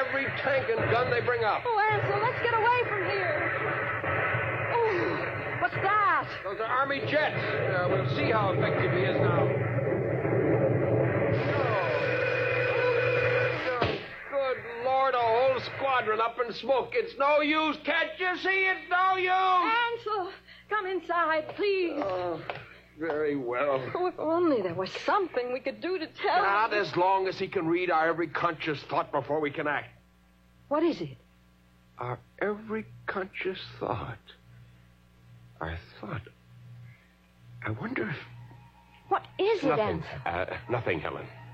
every tank and gun they bring up. Oh, Ansel, let's get away from here. Oh, what's that? Those are Army jets. We'll see how effective he is now. Oh, good Lord, a whole squadron up in smoke. It's no use. Can't you see? It's no use. Ansel, come inside, please. Oh, very well. Oh, if only there was something we could do to tell Not him. as long as he can read our every conscious thought before we can act. What is it? Our every conscious thought. Our thought. I wonder if... What is it, Nothing. Ansel? Nothing, Helen.